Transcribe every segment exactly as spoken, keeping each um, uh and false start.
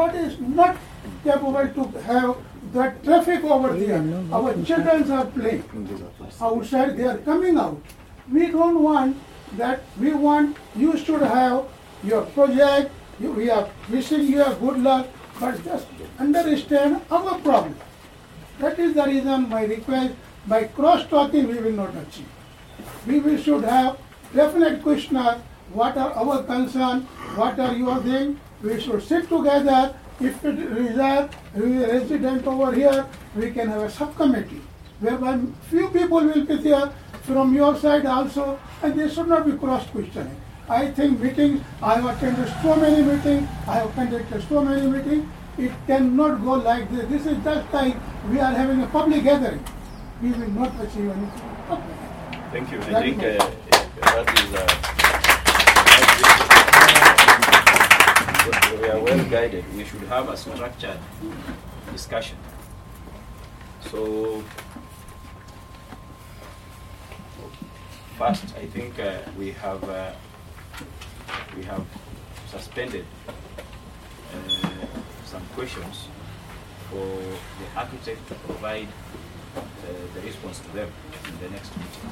road is not capable to have the traffic over there. Our children are playing outside, they are coming out. We don't want that. We want you should have your project. You, we are wishing you a good luck, but just understand our problem. That is the reason my request. By cross-talking we will not achieve. We will should have definite questioner. What are our concerns? What are your things? We should sit together. If it is a resident over here, we can have a subcommittee whereby few people will be there from your side also, and they should not be cross-questioning. I think meetings, I have attended so many meetings, I have conducted so many meetings, it cannot go like this. This is just like we are having a public gathering. We will not achieve anything. Thank you. That I think uh, that is, uh, we are well guided. We should have a structured discussion. So, first, I think uh, we have uh, we have suspended uh, some questions for the architect to provide uh, the response to them in the next meeting.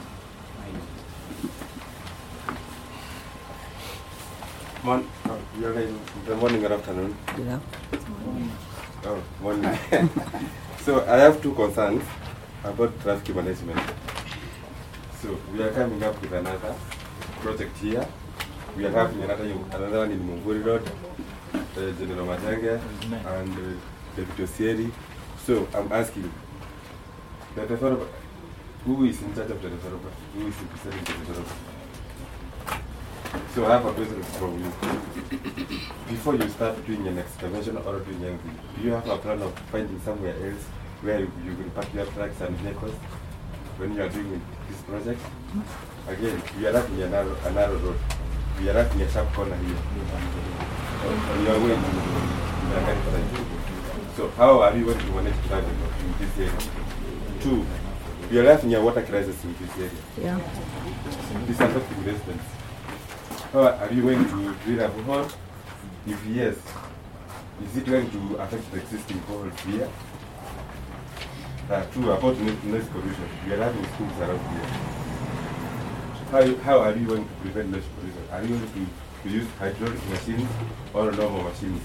Mon oh, you're right. The morning or afternoon? Yeah. Oh, morning. So I have two concerns about traffic management. So we are coming up with another project here. We are having another another one in Munguri Road, uh, General Matanga, and uh, David Osieri. So I'm asking, the developer, who is in charge of the developer? Who is representing the developer? So I have a question from you. Before you start doing an excavation or doing anything, do you have a plan of finding somewhere else where you, you will park your trucks and vehicles when you are doing this project? Again, we are having a narrow, a narrow road. We are having a sharp corner here. On your way to the So how are you going to manage traffic in this area? Two, we are having a water crisis in this area. Yeah. This is affecting residents. How are you going to drill a borehole? If yes, is it going to affect the existing boreholes here? Uh, two, about noise pollution. We are having schools around here. How, how are you going to prevent noise pollution? Are you going to, to use hydraulic machines or normal machines?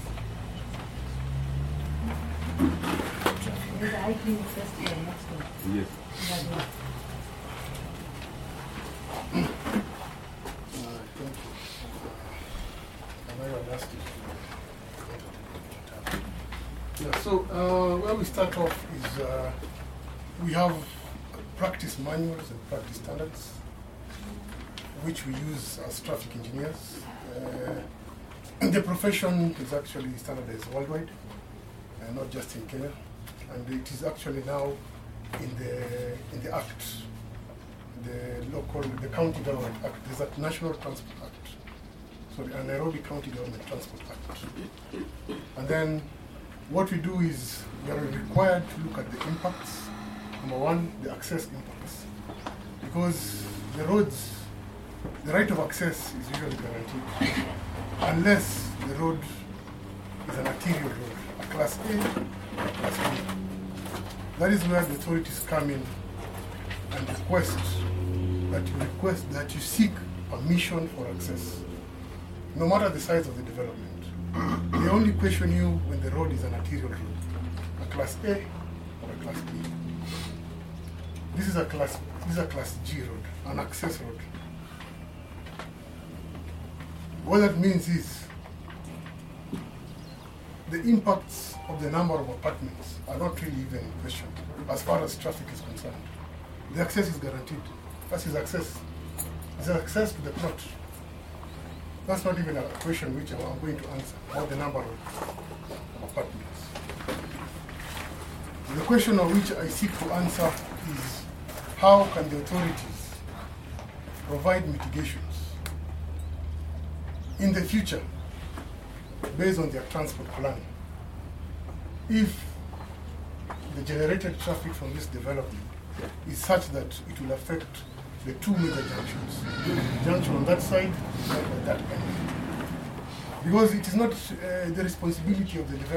Yes. Yeah, so uh, where we start off is uh, we have practice manuals and practice standards which we use as traffic engineers. Uh, the profession is actually standardized worldwide, uh, not just in Kenya, and it is actually now in the in the Act, the local, the County Government Act. There's a National Transport Act, so the Nairobi County Government Transport Act. And then what we do is we are required to look at the impacts. Number one, the access impacts, because the roads, the right of access is usually guaranteed unless the road is an arterial road, a class A or a class B. That is where the authorities come in and request that you request that you seek permission for access, no matter the size of the development. They only question you when the road is an arterial road, a class A or a class B. This is a class, this is a class G road, an access road. What that means is the impacts of the number of apartments are not really even in question as far as traffic is concerned. The access is guaranteed. That is access. It's access to the plot. That's not even a question which I'm going to answer, about the number of apartments. The question of which I seek to answer is how can the authorities provide mitigations in the future based on their transport plan if the generated traffic from this development is such that it will affect the two major junctions, the junction on that side and at that end. Because it is not uh, the responsibility of the developer